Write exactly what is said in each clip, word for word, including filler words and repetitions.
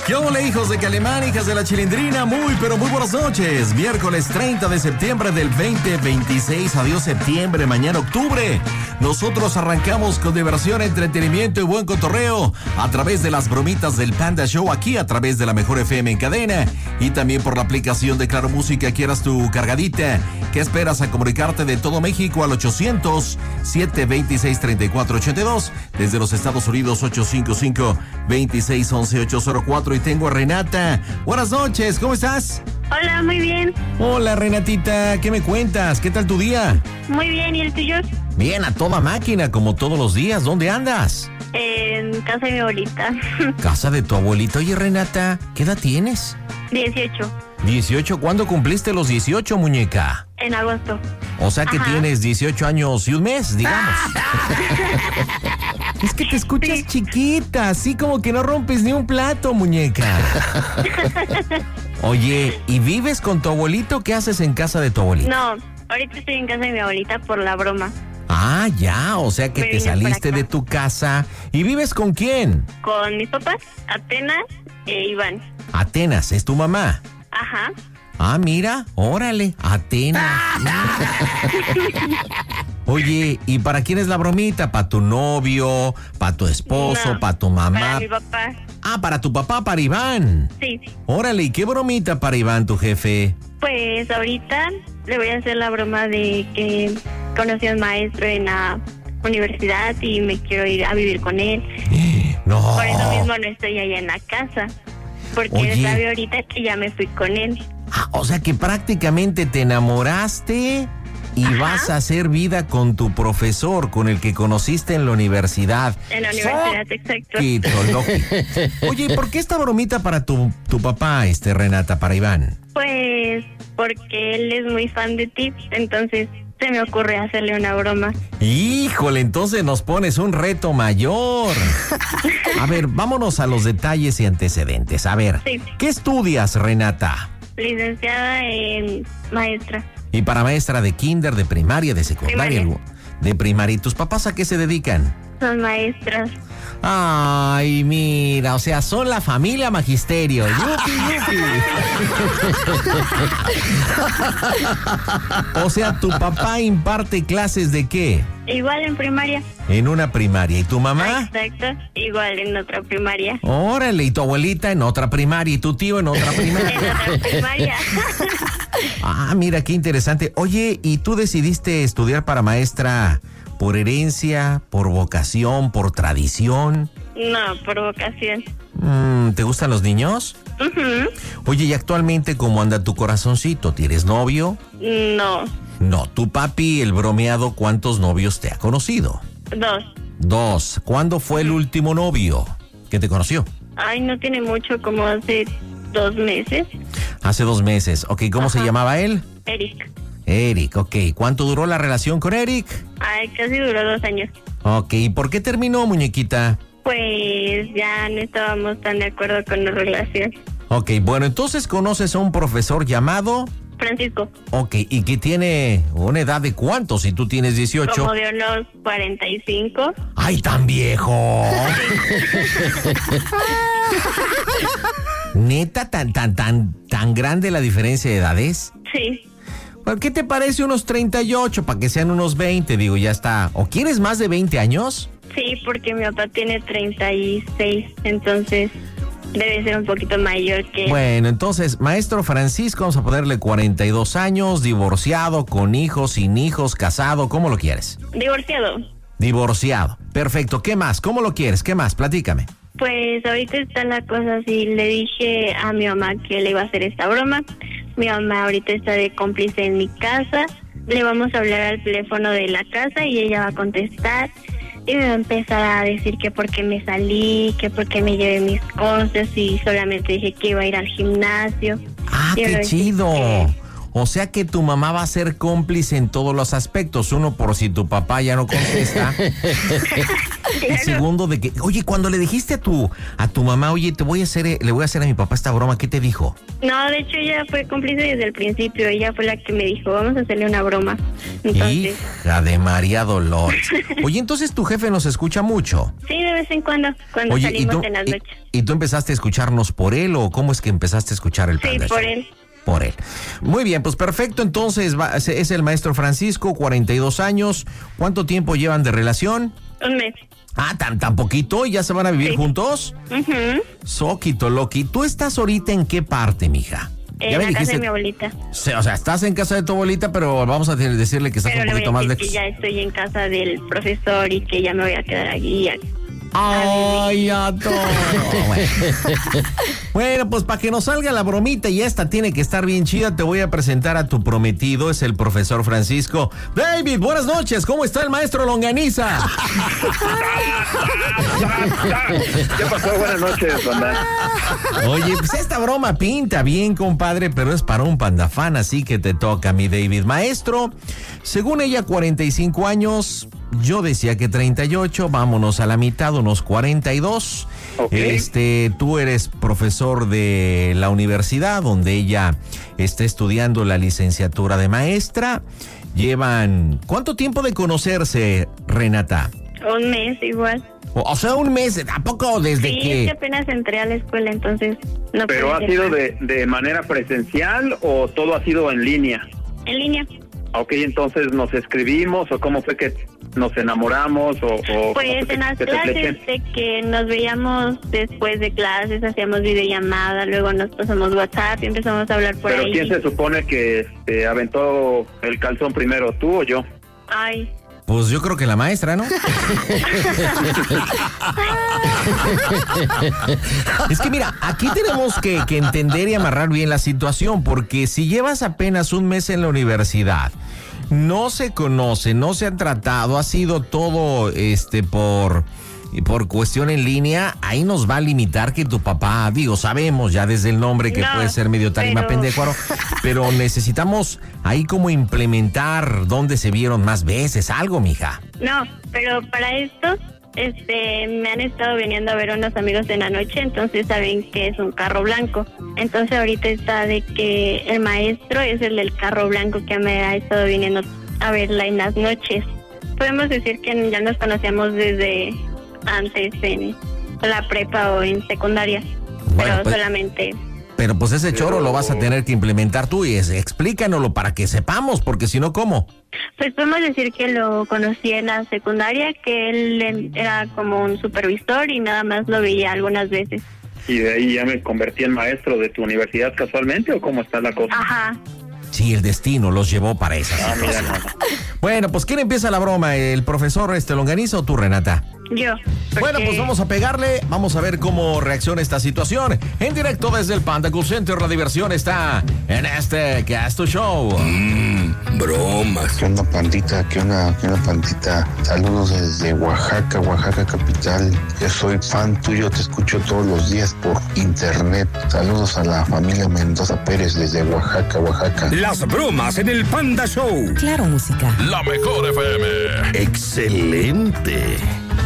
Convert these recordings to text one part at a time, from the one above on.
¿Qué hola, hijos de Calemán, hijas de la Chilindrina? Muy, pero muy buenas noches. Miércoles treinta de septiembre del veinte veintiséis. Adiós septiembre, mañana octubre. Nosotros arrancamos con diversión, entretenimiento y buen cotorreo a través de las bromitas del Panda Show, aquí a través de la Mejor F M en cadena y también por la aplicación de Claro Música. Quieras tu cargadita. ¿Qué esperas a comunicarte de todo México al ochocientos, siete veintiséis, treinta y cuatro ochenta y dos? Desde los Estados Unidos, ocho cinco cinco, veintiséis once, ocho cero cuatro. Y tengo a Renata. Buenas noches, ¿cómo estás? Hola, muy bien. Hola, Renatita, ¿qué me cuentas? ¿Qué tal tu día? Muy bien, ¿y el tuyo? Bien, a toda máquina, como todos los días. ¿Dónde andas? En casa de mi abuelita. Casa de tu abuelita. Oye, Renata, ¿qué edad tienes? dieciocho. dieciocho, ¿cuándo cumpliste los dieciocho, muñeca? En agosto. O sea que Ajá. tienes dieciocho años y un mes, digamos. Es que te escuchas Sí. chiquita, así como que no rompes ni un plato, muñeca. Oye, ¿y vives con tu abuelito? ¿Qué haces en casa de tu abuelito? No, ahorita estoy en casa de mi abuelita por la broma. Ah, ya, o sea que Me te vine para saliste acá. de tu casa. ¿Y vives con quién? Con mis papás, Atenas e Iván. Atenas, ¿es tu mamá? Ajá. Ah, mira, órale, Atenas. Oye, ¿y para quién es la bromita? ¿Para tu novio? ¿Para tu esposo? No, ¿Para tu mamá? Para mi papá. Ah, para tu papá, para Iván. Sí. Órale, ¿y qué bromita para Iván, tu jefe? Pues ahorita le voy a hacer la broma de que conocí a un maestro en la universidad y me quiero ir a vivir con él. No. Por eso mismo no estoy allá en la casa. Porque Oye. él sabe ahorita que ya me fui con él. Ah, o sea que prácticamente te enamoraste y Ajá. vas a hacer vida con tu profesor, con el que conociste en la universidad. En la universidad, exacto. Quito, loco. Oye, ¿y por qué esta bromita para tu, tu papá, este Renata, para Iván? Pues porque él es muy fan de ti, entonces se me ocurre hacerle una broma. Híjole, entonces nos pones un reto mayor. A ver, vámonos a los detalles y antecedentes. A ver, Sí. ¿qué estudias, Renata? Licenciada en maestra. Y para maestra de kinder, de primaria, de secundaria, Primaria. de primaria. ¿Y tus papás a qué se dedican? Son maestras. Ay, mira, o sea, son la familia magisterio. ¡Yupi, yupi! O sea, tu papá imparte clases de qué? Igual en primaria. En una primaria. ¿Y tu mamá? Exacto. Igual en otra primaria. Órale, y tu abuelita en otra primaria y tu tío en otra En primaria. otra primaria. Ah, mira, qué interesante. Oye, ¿y tú decidiste estudiar para maestra por herencia, por vocación, por tradición? No, por vocación. Mm, ¿te gustan los niños? Ujú. Oye, ¿y actualmente cómo anda tu corazoncito? ¿Tienes novio? No, No, tu papi, el bromeado, ¿cuántos novios te ha conocido? dos. Dos. ¿Cuándo fue el último novio que te conoció? Ay, no tiene mucho, como hace dos meses. Hace dos meses. Ok, ¿cómo se Ajá. llamaba él? Eric. Eric, ok. ¿Cuánto duró la relación con Eric? Ay, casi duró dos años. Ok, ¿y por qué terminó, muñequita? Pues ya no estábamos tan de acuerdo con la relación. Ok, bueno, entonces conoces a un profesor llamado... Francisco, Ok, ¿y que tiene una edad de cuánto si tú tienes dieciocho? como de unos cuarenta y cinco. ¡Ay, tan viejo! ¿Neta, tan, tan, tan, tan grande la diferencia de edades? Sí. ¿Por qué te parece unos treinta y ocho para que sean unos veinte? Digo, ya está. ¿O quieres más de veinte años? Sí, porque mi papá tiene treinta y seis, entonces debe ser un poquito mayor que... Bueno, entonces, maestro Francisco, vamos a ponerle cuarenta y dos años, divorciado, con hijos, sin hijos, casado, ¿cómo lo quieres? Divorciado. Divorciado. Perfecto, ¿qué más? ¿Cómo lo quieres? ¿Qué más? Platícame. Pues ahorita está la cosa así, le dije a mi mamá que le iba a hacer esta broma. Mi mamá ahorita está de cómplice en mi casa. Le vamos a hablar al teléfono de la casa y ella va a contestar. Y me va a empezar a decir que porque me salí, que porque me llevé mis cosas y solamente dije que iba a ir al gimnasio. Ah, Y qué ahora sí chido. que- O sea que tu mamá va a ser cómplice en todos los aspectos. Uno, por si tu papá ya no contesta. Claro. Y segundo, de que, oye, cuando le dijiste a tu a tu mamá, oye, te voy a hacer, le voy a hacer a mi papá esta broma, ¿qué te dijo? No, de hecho ella fue cómplice desde el principio. Ella fue la que me dijo, vamos a hacerle una broma. Entonces... Hija de María Dolores. Oye, entonces tu jefe nos escucha mucho. Sí, de vez en cuando, cuando Oye, salimos ¿y tú, en las y, noches. ¿y tú empezaste a escucharnos por él o cómo es que empezaste a escuchar el Sí, Panda por Show? él. Por él. Muy bien, pues perfecto. Entonces va, es el maestro Francisco, cuarenta y dos años. ¿Cuánto tiempo llevan de relación? Un mes. Ah, tan, tan poquito, ¿y ya se van a vivir Sí. juntos? Uh-huh. Soquito, Loki. ¿Tú estás ahorita en qué parte, mija? En la casa de mi abuelita. O sea, o sea, estás en casa de tu abuelita, pero vamos a decirle que estás Pero un le voy poquito a más decir lejos. que ya estoy en casa del profesor y que ya me voy a quedar aquí. Ay, a todo. Bueno. Bueno, pues para que nos salga la bromita y esta tiene que estar bien chida, te voy a presentar a tu prometido, es el profesor Francisco. David, buenas noches, ¿cómo está el maestro Longaniza? ¿Qué pasó? Buenas noches, banda. Oye, pues esta broma pinta bien, compadre, pero es para un pandafán, así que te toca, mi David. Maestro, según ella, cuarenta y cinco años, yo decía que treinta y ocho, vámonos a la mitad, unos cuarenta y dos. Okay. Este, tú eres profesor de la universidad donde ella está estudiando la licenciatura de maestra. Llevan, ¿cuánto tiempo de conocerse, Renata? Un mes igual. O, o sea, un mes, ¿a poco desde Sí, que...? es que apenas entré a la escuela, entonces no ¿Pero pude ha ser sido más. de, de manera presencial o todo ha sido en línea? En línea. Ok, entonces nos escribimos o cómo fue que nos enamoramos o... o Pues cómo fue en las que te clases fleché? de que nos veíamos después de clases, hacíamos videollamada, luego nos pasamos WhatsApp y empezamos a hablar por Pero ahí. ¿quién se supone que este, aventó el calzón primero, tú o yo? Ay, Pues yo creo que la maestra, ¿no? Es que mira, aquí tenemos que, que entender y amarrar bien la situación, porque si llevas apenas un mes en la universidad, no se conoce, no se han tratado, ha sido todo este por... Y por cuestión en línea, ahí nos va a limitar que tu papá, digo, sabemos ya desde el nombre que No, puede ser medio tarima pero- pendejuaro, pero necesitamos ahí como implementar dónde se vieron más veces, algo, mija. no, pero para esto, este, me han estado viniendo a ver unos amigos en la noche, entonces saben que es un carro blanco. Entonces ahorita está de que el maestro es el del carro blanco que me ha estado viniendo a verla en las noches. Podemos decir que ya nos conocíamos desde antes en la prepa o en secundaria, Bueno, pero pues- solamente... Pero pues ese choro Pero- lo vas a tener que implementar tú y es, explícanoslo para que sepamos, porque si no, ¿cómo? Pues podemos decir que lo conocí en la secundaria, que él en- era como un supervisor y nada más lo veía algunas veces. ¿Y de ahí ya me convertí en maestro de tu universidad casualmente o cómo está la cosa? Ajá. Sí, el destino los llevó para esas Ah, mira, situaciones. no. Bueno, pues ¿quién empieza la broma? ¿El profesor este Longaniza o tú, Renata? Yo. Bueno, porque- pues vamos a pegarle, vamos a ver cómo reacciona esta situación. En directo desde el Panda Cool Center, la diversión está en este Casto Show. Mmm, bromas. ¿Qué onda, pandita? ¿Qué onda, qué onda, pandita? Saludos desde Oaxaca, Oaxaca capital. Yo soy fan tuyo, te escucho todos los días por internet. Saludos a la familia Mendoza Pérez desde Oaxaca, Oaxaca. Las bromas en el Panda Show. Claro, música. La mejor F M. Excelente.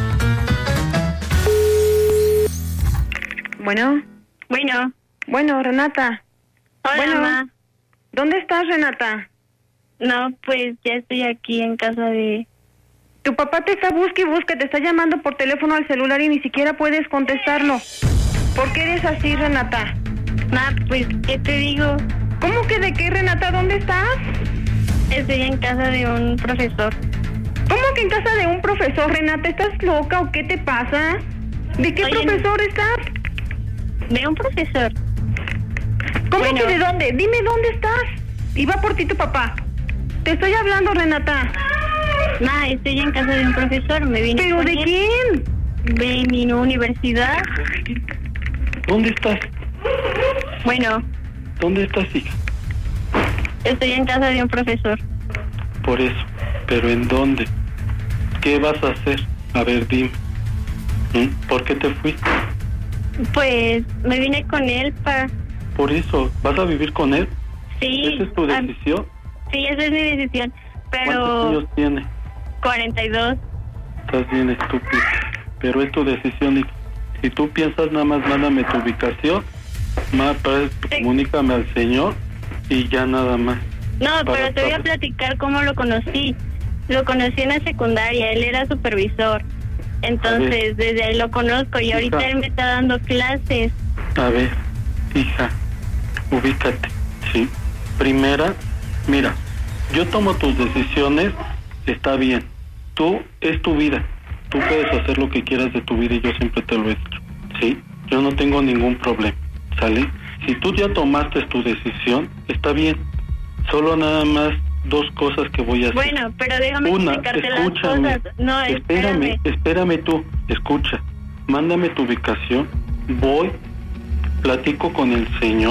Bueno, Bueno. bueno, Renata. Hola, Bueno. mamá. ¿Dónde estás, Renata? No, pues ya estoy aquí en casa de... Tu papá te está busque y busque, te está llamando por teléfono al celular y ni siquiera puedes contestarlo. ¿Por qué eres así, Renata? Ma, pues, ¿qué te digo? ¿Cómo que de qué, Renata? ¿Dónde estás? Estoy en casa de un profesor. ¿Cómo que en casa de un profesor, Renata? ¿Estás loca o qué te pasa? ¿De qué Oye, profesor estás? De un profesor. ¿Cómo Bueno. que de dónde? Dime dónde estás. Y va por ti tu papá. Te estoy hablando, Renata. Ma, estoy en casa de un profesor. Me vine ¿Pero con de él quién? de mi universidad. ¿Dónde estás? Bueno, ¿Dónde estás, hija? estoy en casa de un profesor. Por eso, pero ¿en dónde? ¿Qué vas a hacer? A ver, dime. ¿Mm? ¿Por qué te fuiste? Pues me vine con él para... Por eso, ¿vas a vivir con él? Sí. ¿Esa es tu ah, decisión? sí, esa es mi decisión. ¿Cuántos Pero... años tiene? cuarenta y dos. Estás bien estúpido. pero es tu decisión. Y si tú piensas, nada más mándame tu ubicación, más pues, sí. comunícame al señor y ya nada más. No, Para pero te voy a saber. platicar cómo lo conocí. Lo conocí en la secundaria, él era supervisor. Entonces, desde ahí lo conozco y ahorita Hija. él me está dando clases. A ver, hija, ubícate, ¿sí? Primera, mira, yo tomo tus decisiones, está bien. Tú, es tu vida. Tú puedes hacer lo que quieras de tu vida y yo siempre te lo he dicho, ¿sí? Yo no tengo ningún problema, ¿sale? Si tú ya tomaste tu decisión, está bien. Solo nada más dos cosas que voy a hacer. Bueno, pero déjame Una, explicarte las escúchame. cosas. No, espérame, espérame. espérame tú, escucha. Mándame tu ubicación, voy, platico con el señor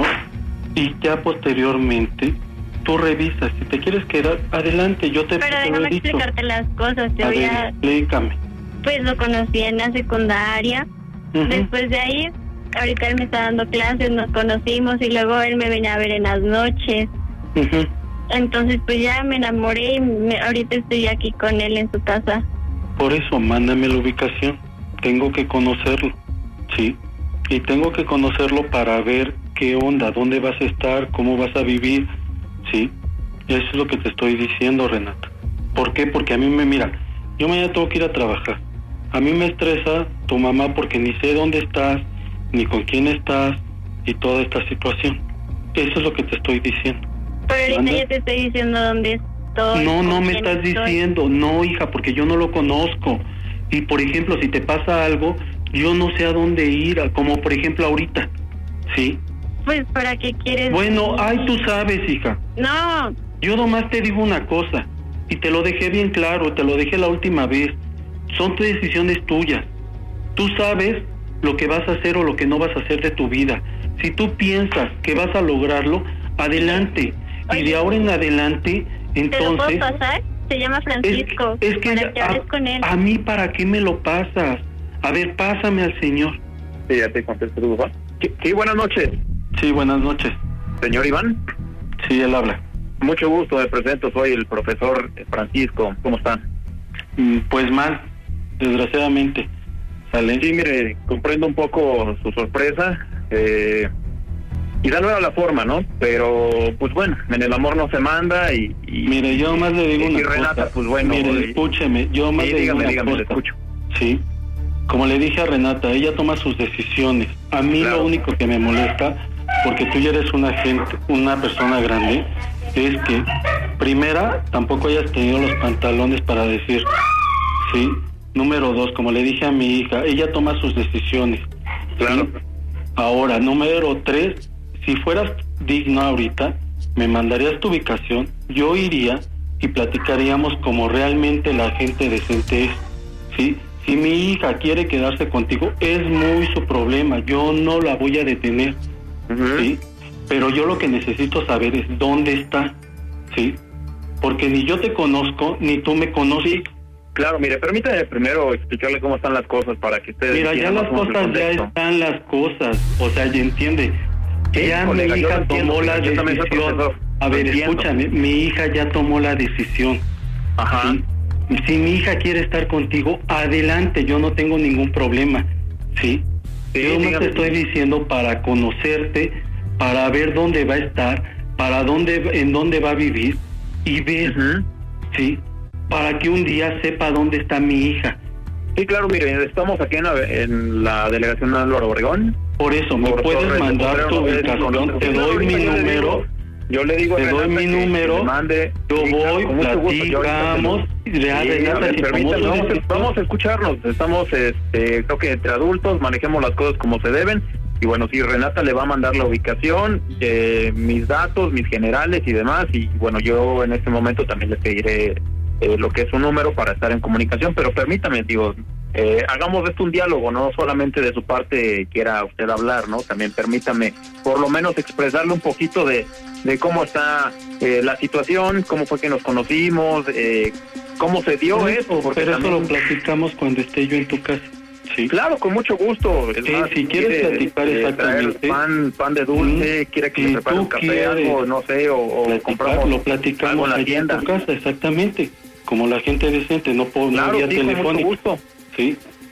y ya posteriormente tú revisas. Si te quieres quedar, adelante, yo te, Pero te lo he déjame dicho. explicarte las cosas. Te A voy ver, a... explícame. Pues lo conocí en la secundaria. Ujú. Después de ahí, ahorita él me está dando clases, nos conocimos y luego él me venía a ver en las noches. Ujú. Entonces pues ya me enamoré y me- ahorita estoy aquí con él en su casa. Por eso, mándame la ubicación. Tengo que conocerlo, ¿sí? Y tengo que conocerlo para ver qué onda, dónde vas a estar, cómo vas a vivir, ¿sí? Eso es lo que te estoy diciendo, Renata. ¿Por qué? Porque a mí me mira, yo mañana tengo que ir a trabajar. A mí me estresa tu mamá porque ni sé dónde estás, ni con quién estás y toda esta situación. Eso es lo que te estoy diciendo. Pero ahorita ¿Mande? ya te estoy diciendo dónde estoy. No, no con me quién estás estoy. diciendo, no, hija, porque yo no lo conozco. Y por ejemplo, si te pasa algo, yo no sé a dónde ir, a- como por ejemplo ahorita, ¿sí? Pues para qué quieres. Bueno, ay, tú sabes, hija. No, Yo nomás te digo una cosa, y te lo dejé bien claro, te lo dejé la última vez. Son tus decisiones tuyas. Tú sabes lo que vas a hacer o lo que no vas a hacer de tu vida. Si tú piensas que vas a lograrlo, adelante. Y de ahora en adelante, ¿te lo puedo entonces... pasar? Se llama Francisco. Es, es que para que hables a, con él. a mí, ¿para qué me lo pasas? A ver, pásame al señor. Sí, ya te contesto, ¿tú, Juan? Sí, sí, buenas noches, Sí, buenas noches. señor Iván. Sí, él habla. Mucho gusto, me presento, soy el profesor Francisco. ¿Cómo están? Mm, Pues mal, desgraciadamente. ¿Sale? Sí, mire, comprendo un poco su sorpresa. Eh, quizá no era la forma, ¿no? Pero, pues bueno, en el amor no se manda y... y Mire, yo más le digo y una Renata, cosa. pues bueno... Mire, y- escúcheme, yo más sí, le digo dígame, una dígame, le cosa. escucho. Sí, como le dije a Renata, ella toma sus decisiones. A mí Claro. lo único que me molesta, porque tú ya eres una gente, una persona grande, es que, primera, tampoco hayas tenido los pantalones para decir, sí. Número dos, como le dije a mi hija, ella toma sus decisiones. Claro. ¿sí? Ahora, número tres, si fueras digno ahorita, me mandarías tu ubicación, yo iría y platicaríamos como realmente la gente decente es, ¿sí? Si mi hija quiere quedarse contigo, es muy su problema, yo no la voy a detener, Ujú. ¿sí? Pero yo lo que necesito saber es dónde está, ¿sí? Porque ni yo te conozco, ni tú me conoces. Claro, mire, permítame primero explicarle cómo están las cosas para que ustedes... Mira, ya entiendan las más o menos el cosas, ya contexto. están las cosas, o sea, ya entiende. Sí, Ya colega, mi yo lo hija entiendo, tomó la yo también soy decisión. profesor, A lo ver, entiendo. escúchame, mi hija ya tomó la decisión. Ajá. ¿sí? Si mi hija quiere estar contigo, adelante, yo no tengo ningún problema, ¿sí? Sí, yo no dígame. te estoy diciendo para conocerte, para ver dónde va a estar, para dónde, en dónde va a vivir y ver, Ujú. ¿sí? Para que un día sepa dónde está mi hija. Sí, claro, mire, estamos aquí en la, en la delegación de Álvaro Obregón. Por eso, me Por puedes Torres de mandar Potrero, tu no sé si ubicación, conoces. te Sí, doy ahorita mi yo le número. digo- Yo le digo a Te doy Renata mi que- que número, me mande. yo Sí, claro, voy, con mucho gusto, yo ahorita platicamos, te y lo- ya, Sí, Renata, a ver, si tomó permítame, su vamos, a- decisión. vamos a escucharnos, estamos, este, creo que entre adultos manejemos las cosas como se deben, y bueno, sí, Renata le va a mandar la ubicación, eh, mis datos, mis generales y demás, y bueno, yo en este momento también le pediré eh, lo que es su número para estar en comunicación, pero permítame, digo, eh, hagamos de esto un diálogo, no solamente de su parte quiera usted hablar, ¿no? También permítame por lo menos expresarle un poquito de, de cómo está eh, la situación, cómo fue que nos conocimos, eh, cómo se dio Pero esto, porque pero eso también- lo platicamos cuando esté yo en tu casa, ¿sí? Claro, con mucho gusto. Es Sí, más, si quieres quiere, platicar eh, exactamente. traer pan, pan de dulce, Mm, quiere que si le prepare tú un café, quieres algo, no sé, o, o Platicar, compramos lo platicamos algo en la allá en tienda. tu casa, exactamente, como la gente decente, no por Claro, no vía sí, con mucho telefónica, gusto. ¿sí?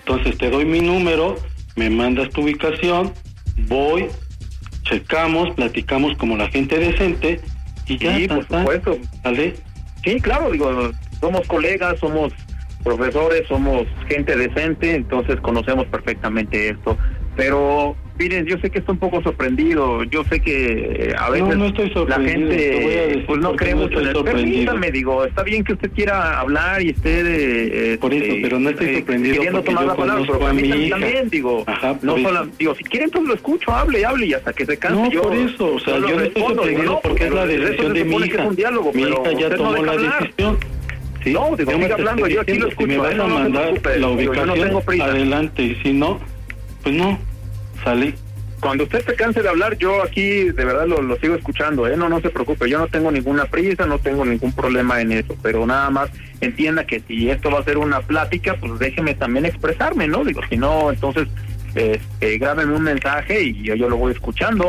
Entonces te doy mi número, me mandas tu ubicación, voy, checamos, platicamos como la gente decente y ya. Sí, por supuesto. ¿Vale? Sí, claro, digo, somos colegas, somos profesores, somos gente decente, entonces conocemos perfectamente esto. Pero, miren, yo sé que está un poco sorprendido, yo sé que a veces no, no estoy la gente pues no cree no mucho en el... Permítame, digo, está bien que usted quiera hablar y esté... Eh, por eso, pero no estoy sorprendido queriendo tomar la palabra, pero permítame también, digo, Ajá, no solo, digo, si quieren pues lo escucho, hable, hable y hasta que se canse no, yo... por eso, o sea, yo, yo no estoy sorprendido no, porque es la decisión de mi hija, es un diálogo, mi hija ya tomó no la hablar. decisión. Sí, no, digo, siga hablando, yo aquí lo escucho. Si me vas a mandar la ubicación, adelante, y si no, pues no, salí. Cuando usted se canse de hablar, yo aquí de verdad lo, lo sigo escuchando, ¿eh? No, no se preocupe, yo no tengo ninguna prisa, no tengo ningún problema en eso, pero nada más entienda que si esto va a ser una plática, pues déjeme también expresarme, ¿no? Digo, si no, entonces, este, grábenme un mensaje y yo, yo lo voy escuchando.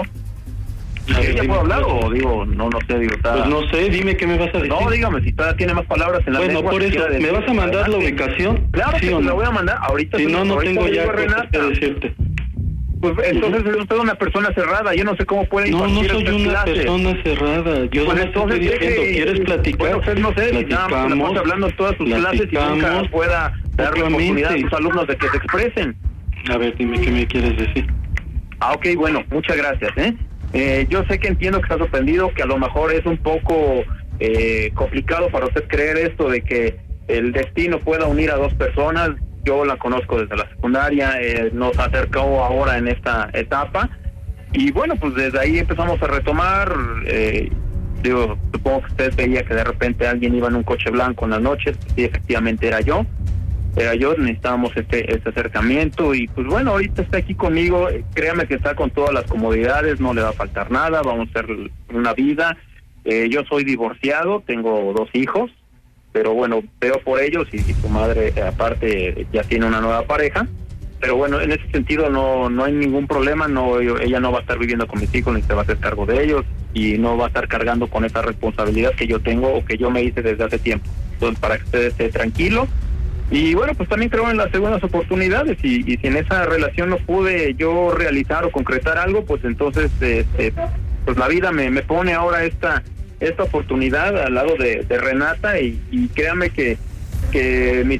¿Ya puedo hablar o digo, no, no sé, digo, está... Pues no sé, dime qué me vas a decir. No, dígame, si todavía tiene más palabras en la bueno, lengua... Bueno, por eso, ¿me vas a mandar adelante la ubicación? Claro ¿sí que o no? La voy a mandar ahorita. Si no, no ahorita tengo ya cosas que decirte. Pues entonces uh-huh. es usted una persona cerrada, yo no sé cómo puede No, no soy una clase. persona cerrada, yo pues no estoy diciendo, deje, ¿quieres platicar? Bueno, usted no sé, si nada más estamos hablando en todas sus clases y nunca pueda darle oportunidad a sus alumnos de que se expresen. A ver, dime, ¿qué me quieres decir? Ah, ok, bueno, muchas gracias, ¿eh? Eh, yo sé que entiendo que está sorprendido, que a lo mejor es un poco eh, complicado para usted creer esto de que el destino pueda unir a dos personas. Yo la conozco desde la secundaria, eh, nos acercó ahora en esta etapa y bueno, pues desde ahí empezamos a retomar. Eh, digo, supongo que usted veía que de repente alguien iba en un coche blanco en las noches, sí, efectivamente era yo. Era yo, necesitábamos este, este acercamiento y pues bueno, ahorita está aquí conmigo, créame que está con todas las comodidades, no le va a faltar nada, vamos a hacer una vida. Eh, yo soy divorciado, tengo dos hijos, pero bueno, veo por ellos y, y su madre aparte ya tiene una nueva pareja, pero bueno, en ese sentido no no hay ningún problema, no ella no va a estar viviendo con mis hijos ni se va a hacer cargo de ellos y no va a estar cargando con esa responsabilidad que yo tengo o que yo me hice desde hace tiempo. Entonces, para que usted esté tranquilo. Y bueno, pues también creo en las segundas oportunidades y, y si en esa relación no pude yo realizar o concretar algo, pues entonces este, pues la vida me, me pone ahora esta esta oportunidad al lado de, de Renata y, y créame que, que mis